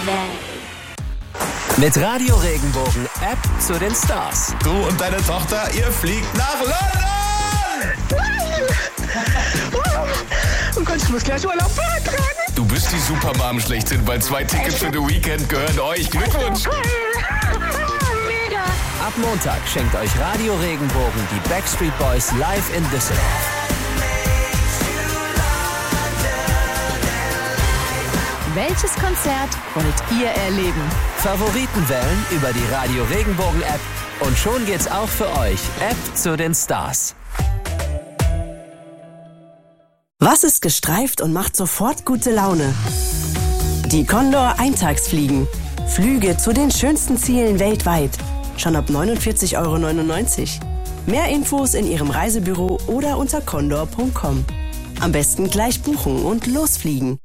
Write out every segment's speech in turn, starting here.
Mit Radio Regenbogen App zu den Stars. Du und deine Tochter, ihr fliegt nach London! Oh Gott, ich muss gleich Urlaub beantragen. Du bist die Supermom schlechthin, weil 2 Tickets für The Weekend gehören euch. Glückwunsch! Mega! Ab Montag schenkt euch Radio Regenbogen die Backstreet Boys live in Düsseldorf. Welches Konzert wollt ihr erleben? Favoriten wählen über die Radio Regenbogen App und schon geht's auch für euch. App zu den Stars. Was ist gestreift und macht sofort gute Laune? Die Condor Eintagsfliegen. Flüge zu den schönsten Zielen weltweit. Schon ab 49,99 €. Mehr Infos in Ihrem Reisebüro oder unter condor.com. Am besten gleich buchen und losfliegen.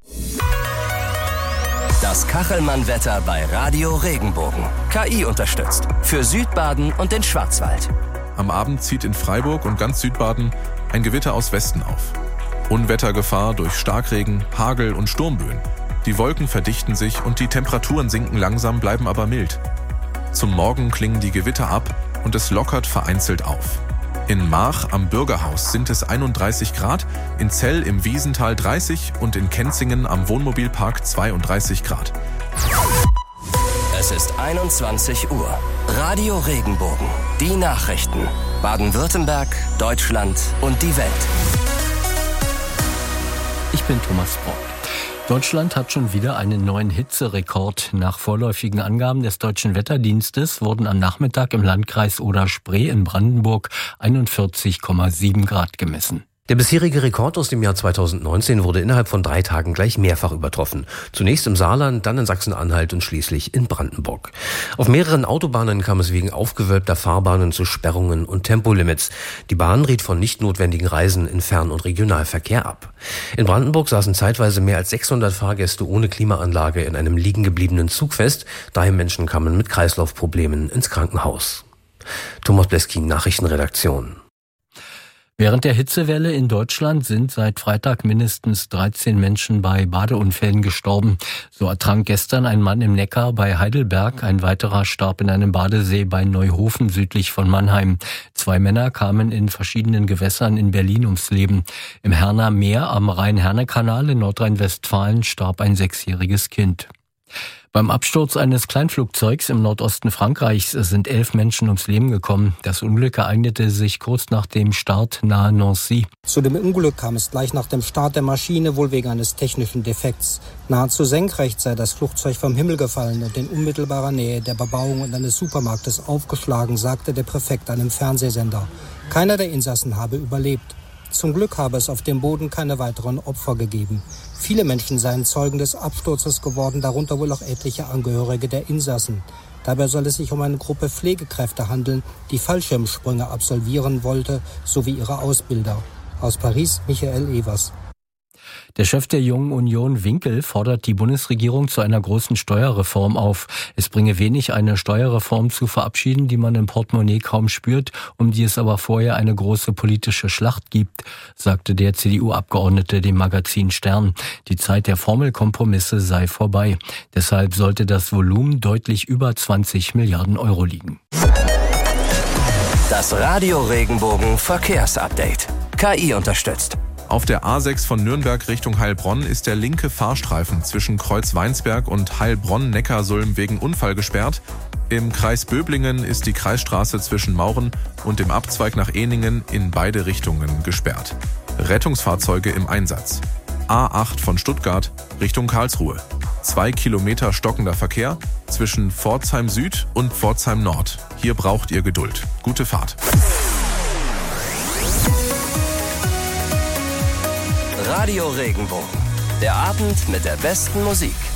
Das Kachelmann-Wetter bei Radio Regenbogen. KI unterstützt. Für Südbaden und den Schwarzwald. Am Abend zieht in Freiburg und ganz Südbaden ein Gewitter aus Westen auf. Unwettergefahr durch Starkregen, Hagel und Sturmböen. Die Wolken verdichten sich und die Temperaturen sinken langsam, bleiben aber mild. Zum Morgen klingen die Gewitter ab und es lockert vereinzelt auf. In Maach am Bürgerhaus sind es 31 Grad, in Zell im Wiesental 30 und in Kenzingen am Wohnmobilpark 32 Grad. Es ist 21 Uhr. Radio Regenbogen. Die Nachrichten. Baden-Württemberg, Deutschland und die Welt. Ich bin Thomas Brock. Deutschland hat schon wieder einen neuen Hitzerekord. Nach vorläufigen Angaben des Deutschen Wetterdienstes wurden am Nachmittag im Landkreis Oder-Spree in Brandenburg 41,7 Grad gemessen. Der bisherige Rekord aus dem Jahr 2019 wurde innerhalb von 3 Tagen gleich mehrfach übertroffen. Zunächst im Saarland, dann in Sachsen-Anhalt und schließlich in Brandenburg. Auf mehreren Autobahnen kam es wegen aufgewölbter Fahrbahnen zu Sperrungen und Tempolimits. Die Bahn riet von nicht notwendigen Reisen in Fern- und Regionalverkehr ab. In Brandenburg saßen zeitweise mehr als 600 Fahrgäste ohne Klimaanlage in einem liegen gebliebenen Zug fest. 3 Menschen kamen mit Kreislaufproblemen ins Krankenhaus. Thomas Bleskin, Nachrichtenredaktion. Während der Hitzewelle in Deutschland sind seit Freitag mindestens 13 Menschen bei Badeunfällen gestorben. So ertrank gestern ein Mann im Neckar bei Heidelberg, ein weiterer starb in einem Badesee bei Neuhofen südlich von Mannheim. 2 Männer kamen in verschiedenen Gewässern in Berlin ums Leben. Im Herner Meer am Rhein-Herne-Kanal in Nordrhein-Westfalen starb ein 6-jähriges Kind. Beim Absturz eines Kleinflugzeugs im Nordosten Frankreichs sind 11 Menschen ums Leben gekommen. Das Unglück ereignete sich kurz nach dem Start nahe Nancy. Zu dem Unglück kam es gleich nach dem Start der Maschine, wohl wegen eines technischen Defekts. Nahezu senkrecht sei das Flugzeug vom Himmel gefallen und in unmittelbarer Nähe der Bebauung und eines Supermarktes aufgeschlagen, sagte der Präfekt einem Fernsehsender. Keiner der Insassen habe überlebt. Zum Glück habe es auf dem Boden keine weiteren Opfer gegeben. Viele Menschen seien Zeugen des Absturzes geworden, darunter wohl auch etliche Angehörige der Insassen. Dabei soll es sich um eine Gruppe Pflegekräfte handeln, die Fallschirmsprünge absolvieren wollte, sowie ihre Ausbilder. Aus Paris, Michael Evers. Der Chef der Jungen Union, Winkel, fordert die Bundesregierung zu einer großen Steuerreform auf. Es bringe wenig, eine Steuerreform zu verabschieden, die man im Portemonnaie kaum spürt, um die es aber vorher eine große politische Schlacht gibt, sagte der CDU-Abgeordnete dem Magazin Stern. Die Zeit der Formelkompromisse sei vorbei. Deshalb sollte das Volumen deutlich über 20 Milliarden Euro liegen. Das Radio Regenbogen Verkehrsupdate. KI unterstützt. Auf der A6 von Nürnberg Richtung Heilbronn ist der linke Fahrstreifen zwischen Kreuzweinsberg und Heilbronn-Neckarsulm wegen Unfall gesperrt. Im Kreis Böblingen ist die Kreisstraße zwischen Mauren und dem Abzweig nach Ehningen in beide Richtungen gesperrt. Rettungsfahrzeuge im Einsatz. A8 von Stuttgart Richtung Karlsruhe. 2 Kilometer stockender Verkehr zwischen Pforzheim Süd und Pforzheim Nord. Hier braucht ihr Geduld. Gute Fahrt. Radio Regenbogen. Der Abend mit der besten Musik.